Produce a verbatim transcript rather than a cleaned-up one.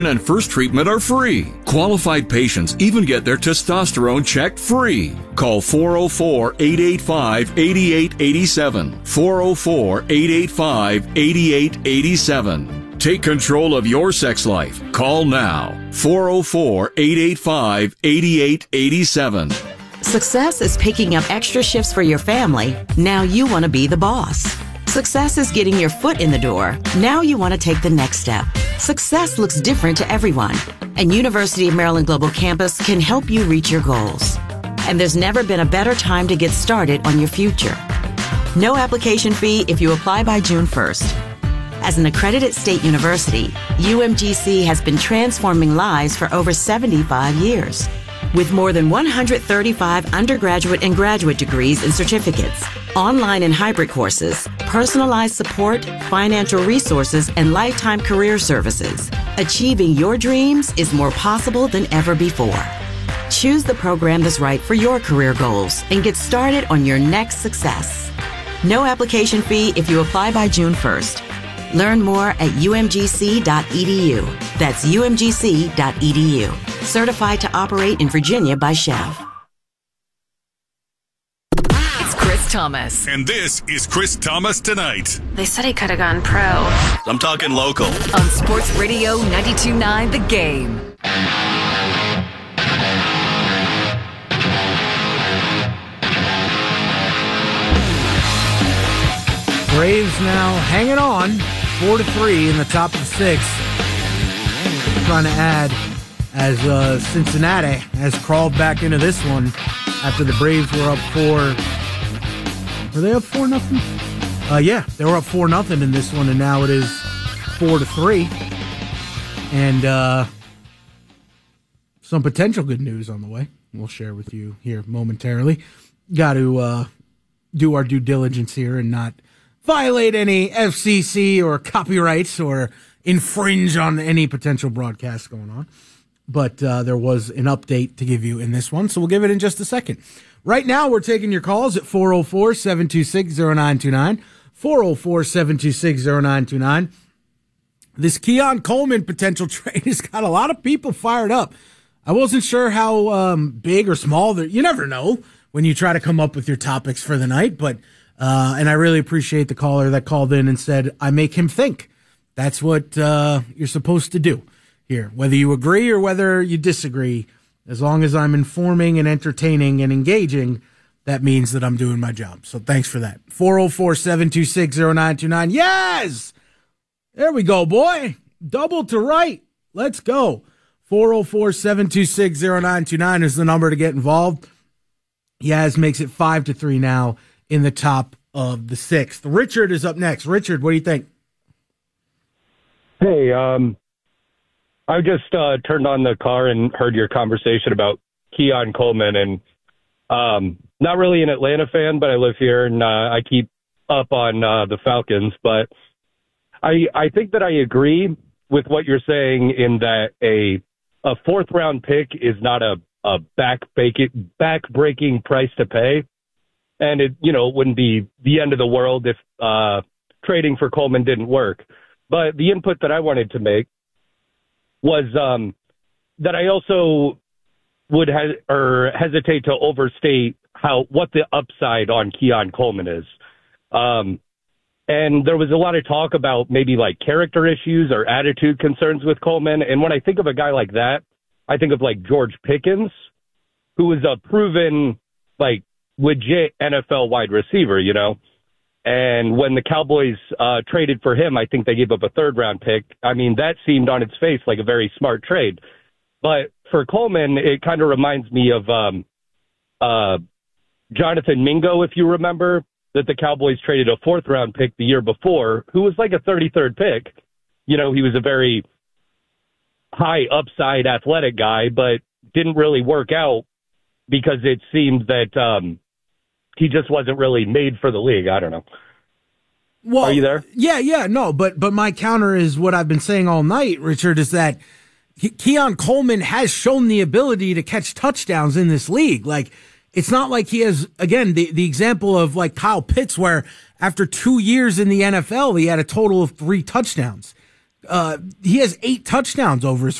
and first treatment are free. Qualified patients even get their testosterone checked free. Call four oh four, eight eight five, eight eight eight seven. four oh four, eight eight five, eight eight eight seven. Take control of your sex life. Call now. four oh four, eight eight five, eight eight eight seven. Success is picking up extra shifts for your family. Now you want to be the boss. Success is getting your foot in the door. Now you want to take the next step. Success looks different to everyone, and University of Maryland Global Campus can help you reach your goals. And there's never been a better time to get started on your future. No application fee if you apply by June first. As an accredited state university, U M G C has been transforming lives for over seventy-five years. With more than one hundred thirty-five undergraduate and graduate degrees and certificates, online and hybrid courses, personalized support, financial resources, and lifetime career services, achieving your dreams is more possible than ever before. Choose the program that's right for your career goals and get started on your next success. No application fee if you apply by June first. Learn more at U M G C dot E D U. That's U M G C dot E D U. Certified to operate in Virginia by Chev. It's Chris Thomas. And this is Chris Thomas Tonight. They said he could have gone pro. I'm talking local. On Sports Radio ninety-two point nine The Game. Braves now hanging on, four to three in the top of six. Trying to add as uh, Cincinnati has crawled back into this one after the Braves were up four. Were they up four nothing? Uh, yeah, they were up four nothing in this one, and now it is four to three. And uh, some potential good news on the way. We'll share with you here momentarily. Got to uh, do our due diligence here and not violate any F C C or copyrights or infringe on any potential broadcast going on. But uh, there was an update to give you in this one, so we'll give it in just a second. Right now, we're taking your calls at four oh four, seven two six, oh nine two nine, four oh four, seven two six, oh nine two nine. This Keon Coleman potential trade has got a lot of people fired up. I wasn't sure how um, big or small. You never know when you try to come up with your topics for the night, but Uh, and I really appreciate the caller that called in and said, I make him think. That's what uh, you're supposed to do here. Whether you agree or whether you disagree, as long as I'm informing and entertaining and engaging, that means that I'm doing my job. So thanks for that. four oh four, seven two six, oh nine two nine. Yes! There we go, boy. Double to right. Let's go. four oh four, seven two six, oh nine two nine is the number to get involved. Yaz makes it five to three now in the top of the sixth. Richard is up next. Richard, what do you think? Hey, um, I just uh, turned on the car and heard your conversation about Keon Coleman, and um, not really an Atlanta fan, but I live here and uh, I keep up on uh, the Falcons. But I I think that I agree with what you're saying in that a a fourth round pick is not a a back back breaking price to pay. And it, you know, it wouldn't be the end of the world if uh, trading for Coleman didn't work. But the input that I wanted to make was um, that I also would ha- or hesitate to overstate how what the upside on Keon Coleman is. Um, and there was a lot of talk about maybe like character issues or attitude concerns with Coleman. And when I think of a guy like that, I think of like George Pickens, who is a proven like legit N F L wide receiver, you know. And when the Cowboys uh, traded for him, I think they gave up a third round pick. I mean, that seemed on its face like a very smart trade. But for Coleman, it kind of reminds me of um, uh, Jonathan Mingo, if you remember, that the Cowboys traded a fourth round pick the year before, who was like a thirty-third pick. You know, he was a very high upside athletic guy, but didn't really work out because it seemed that um, he just wasn't really made for the league. I don't know. Well, are you there? Yeah, yeah, no, but but my counter is what I've been saying all night, Richard, is that Ke- Keon Coleman has shown the ability to catch touchdowns in this league. Like, it's not like he has, again, the, the example of like Kyle Pitts, where after two years in the N F L, he had a total of three touchdowns. Uh, he has eight touchdowns over his